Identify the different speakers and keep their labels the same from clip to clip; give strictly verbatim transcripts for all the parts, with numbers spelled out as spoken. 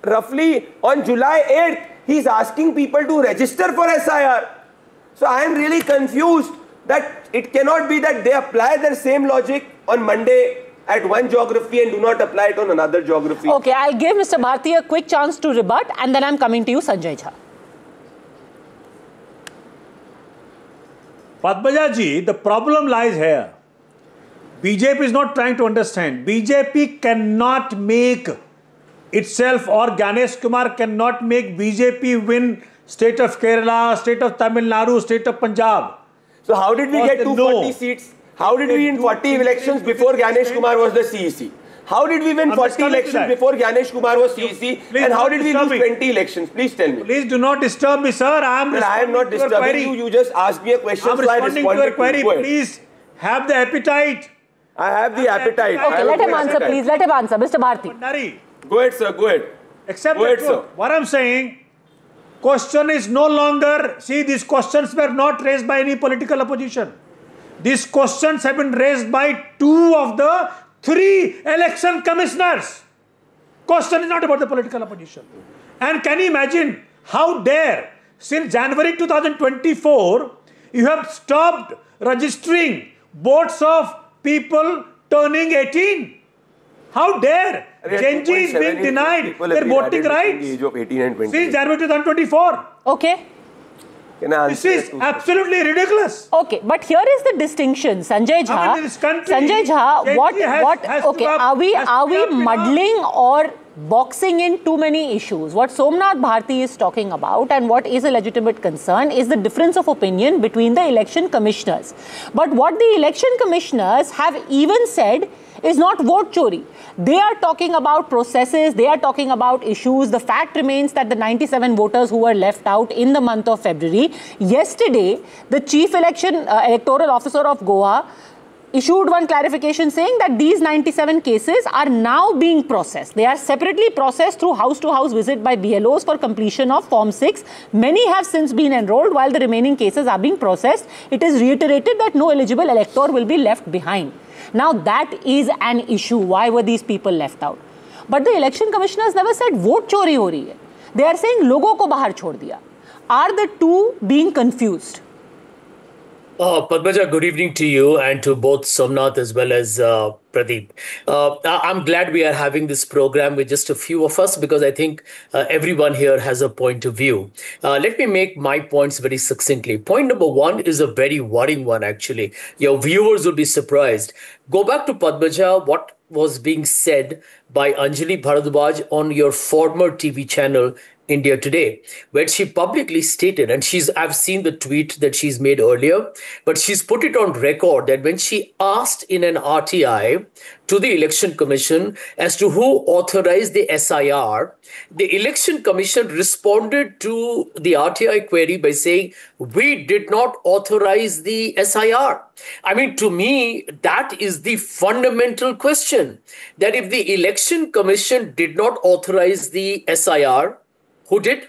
Speaker 1: roughly on July eighth, he's asking people to register for S I R. So I am really confused that it cannot be that they apply their same logic on Monday at one geography and do not apply it on another geography.
Speaker 2: Okay, I'll give Mister Bharti a quick chance to rebut, and then I'm coming to you, Sanjay Jha.
Speaker 3: Padmaja ji, the problem lies here. B J P is not trying to understand. B J P cannot make itself, or Ganesh Kumar cannot make B J P win state of Kerala, state of Tamil Nadu, state of Punjab.
Speaker 1: So how did we get two hundred forty no. seats? How did we win forty elections before Ganesh Kumar was the C E C? How did we win forty elections before Ganesh Kumar was C E C? Please, and how did we lose twenty elections? Please tell me.
Speaker 3: Please do not disturb me, sir. I am
Speaker 1: well, I am not disturbing you. You just asked me a question,
Speaker 3: I am
Speaker 1: so I
Speaker 3: responding to your query. Please have the appetite.
Speaker 1: I have the appetite.
Speaker 2: Okay, let him answer, appetite. please. Let him answer. Mister Bharti.
Speaker 1: Go ahead, sir. Go ahead.
Speaker 3: Except
Speaker 1: go ahead,
Speaker 3: that,
Speaker 1: sir.
Speaker 3: What I am saying, question is no longer, see, these questions were not raised by any political opposition. These questions have been raised by two of the three election commissioners. Question is not about the political opposition. And can you imagine how dare, since January two thousand twenty-four, you have stopped registering votes of people turning eighteen. How dare Gen Z is being denied their voting rights since January two thousand twenty-four.
Speaker 2: Okay.
Speaker 3: This is absolutely ridiculous.
Speaker 2: Okay, but here is the distinction, Sanjay Jha.
Speaker 3: I mean, this country,
Speaker 2: Sanjay Jha,
Speaker 3: Gen
Speaker 2: what,
Speaker 3: has,
Speaker 2: what,
Speaker 3: has
Speaker 2: okay,
Speaker 3: up,
Speaker 2: are we, are we muddling
Speaker 3: enough.
Speaker 2: or boxing in too many issues? What Somnath Bharti is talking about and what is a legitimate concern is the difference of opinion between the election commissioners. But what the election commissioners have even said is not vote chori. They are talking about processes, they are talking about issues. The fact remains that the ninety-seven voters who were left out in the month of February, yesterday, the chief election uh, electoral officer of Goa issued one clarification saying that these ninety-seven cases are now being processed. They are separately processed through house-to-house visit by B L Os for completion of Form six. Many have since been enrolled while the remaining cases are being processed. It is reiterated that no eligible elector will be left behind. Now that is an issue. Why were these people left out? But the election commissioners never said vote chori ho rahi hai. They are saying logo ko bahar chhod diya. Are the two being confused?
Speaker 4: Uh, Padmaja, good evening to you and to both Somnath as well as uh, Pradeep. Uh, I'm glad we are having this program with just a few of us because I think uh, everyone here has a point of view. Uh, let me make my points very succinctly. Point number one is a very worrying one, actually. Your viewers will be surprised. Go back to Padmaja, what was being said by Anjali Bharadwaj on your former T V channel, India Today, where she publicly stated, and she's I've seen the tweet that she's made earlier, but she's put it on record that when she asked in an R T I to the Election Commission as to who authorized the S I R, the Election Commission responded to the R T I query by saying, we did not authorize the S I R. I mean, to me, that is the fundamental question, that if the Election Commission did not authorize the S I R, who did?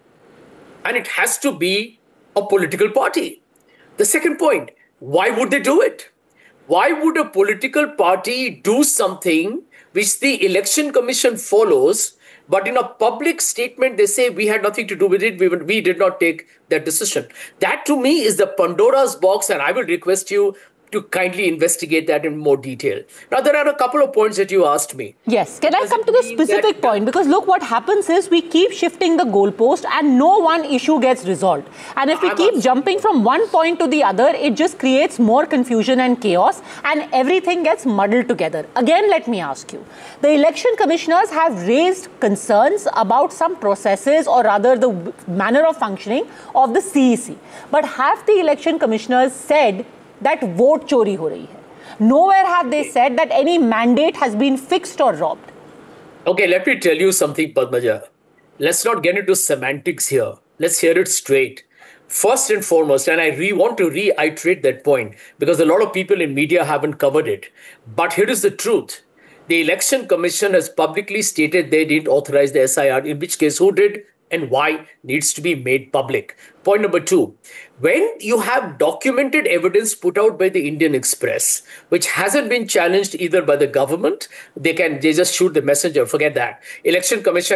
Speaker 4: And it has to be a political party. The second point, why would they do it? Why would a political party do something which the Election Commission follows, but in a public statement they say we had nothing to do with it, we, we did not take that decision? That to me is the Pandora's box, and I will request you to kindly investigate that in more detail. Now, there are a couple of points that you asked me.
Speaker 2: Yes. Can I come to the specific point? Because look, what happens is we keep shifting the goalpost and no one issue gets resolved. And if we keep jumping from one point to the other, it just creates more confusion and chaos and everything gets muddled together. Again, let me ask you. The election commissioners have raised concerns about some processes, or rather the manner of functioning of the C E C. But have the election commissioners said that vote chori ho rahi hai? Nowhere have they said that any mandate has been fixed or robbed.
Speaker 4: Okay, let me tell you something, Padmaja. Let's not get into semantics here. Let's hear it straight. First and foremost, and I re want to reiterate that point because a lot of people in media haven't covered it. But here is the truth. The Election Commission has publicly stated they didn't authorize the S I R, in which case who did and why needs to be made public. Point number two, when you have documented evidence put out by the Indian Express, which hasn't been challenged either by the government, they can they just shoot the messenger, forget that. Election Commission